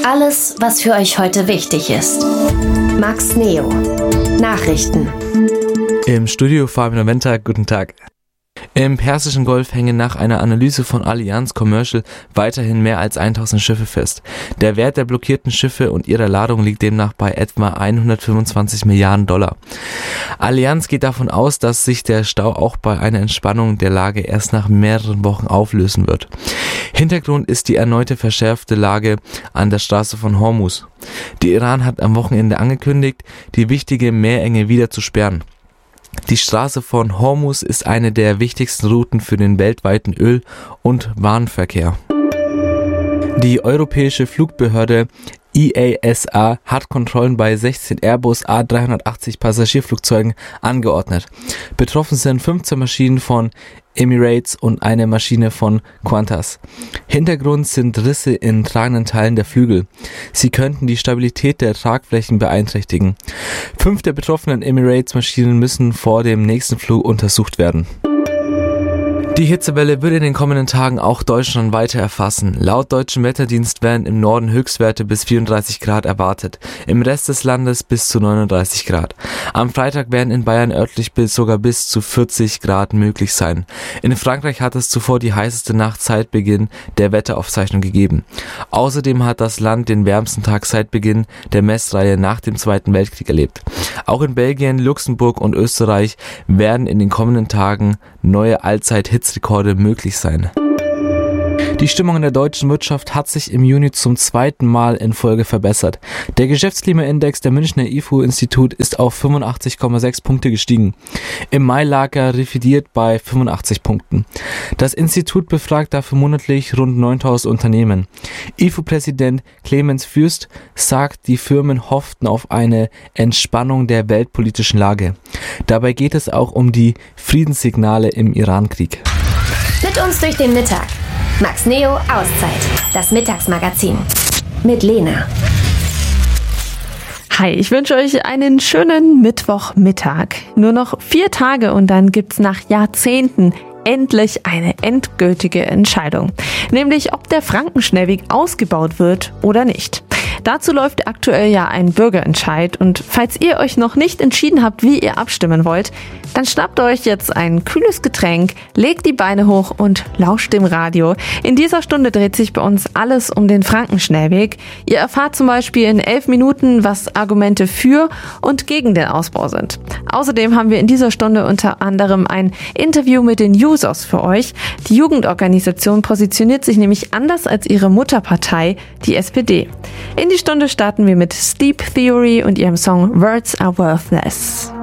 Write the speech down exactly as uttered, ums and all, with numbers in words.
Alles, was für euch heute wichtig ist. Max Neo. Nachrichten. Im Studio Fabian Noventa, guten Tag. Im Persischen Golf hängen nach einer Analyse von Allianz Commercial weiterhin mehr als tausend Schiffe fest. Der Wert der blockierten Schiffe und ihrer Ladung liegt demnach bei etwa hundertfünfundzwanzig Milliarden Dollar. Allianz geht davon aus, dass sich der Stau auch bei einer Entspannung der Lage erst nach mehreren Wochen auflösen wird. Hintergrund ist die erneute verschärfte Lage an der Straße von Hormuz. Der Iran hat am Wochenende angekündigt, die wichtige Meerenge wieder zu sperren. Die Straße von Hormuz ist eine der wichtigsten Routen für den weltweiten Öl- und Warenverkehr. Die europäische Flugbehörde E A S A hat Kontrollen bei sechzehn Airbus A dreihundertachtzig Passagierflugzeugen angeordnet. Betroffen sind fünfzehn Maschinen von Emirates und eine Maschine von Qantas. Hintergrund sind Risse in tragenden Teilen der Flügel. Sie könnten die Stabilität der Tragflächen beeinträchtigen. Fünf der betroffenen Emirates-Maschinen müssen vor dem nächsten Flug untersucht werden. Die Hitzewelle wird in den kommenden Tagen auch Deutschland weiter erfassen. Laut deutschem Wetterdienst werden im Norden Höchstwerte bis vierunddreißig Grad erwartet, im Rest des Landes bis zu neununddreißig Grad. Am Freitag werden in Bayern örtlich bis sogar bis zu vierzig Grad möglich sein. In Frankreich hat es zuvor die heißeste Nacht seit Beginn der Wetteraufzeichnung gegeben. Außerdem hat das Land den wärmsten Tag seit Beginn der Messreihe nach dem Zweiten Weltkrieg erlebt. Auch in Belgien, Luxemburg und Österreich werden in den kommenden Tagen neue Allzeit-Hitzrekorde möglich sein. Die Stimmung in der deutschen Wirtschaft hat sich im Juni zum zweiten Mal in Folge verbessert. Der Geschäftsklimaindex der Münchner I F O-Institut ist auf fünfundachtzig Komma sechs Punkte gestiegen. Im Mai lag er revidiert bei fünfundachtzig Punkten. Das Institut befragt dafür monatlich rund neuntausend Unternehmen. I F O-Präsident Clemens Fürst sagt, die Firmen hofften auf eine Entspannung der weltpolitischen Lage. Dabei geht es auch um die Friedenssignale im Irankrieg. Mit uns durch den Mittag. Max Neo Auszeit. Das Mittagsmagazin. Mit Lena. Hi, ich wünsche euch einen schönen Mittwochmittag. Nur noch vier Tage und dann gibt's nach Jahrzehnten endlich eine endgültige Entscheidung. Nämlich, ob der Frankenschnellweg ausgebaut wird oder nicht. Dazu läuft aktuell ja ein Bürgerentscheid und falls ihr euch noch nicht entschieden habt, wie ihr abstimmen wollt, dann schnappt euch jetzt ein kühles Getränk, legt die Beine hoch und lauscht dem Radio. In dieser Stunde dreht sich bei uns alles um den Frankenschnellweg. Ihr erfahrt zum Beispiel in elf Minuten, was Argumente für und gegen den Ausbau sind. Außerdem haben wir in dieser Stunde unter anderem ein Interview mit den Jusos für euch. Die Jugendorganisation positioniert sich nämlich anders als ihre Mutterpartei, die S P D. In die Stunde starten wir mit Sleep Theory und ihrem Song Words Are Worthless.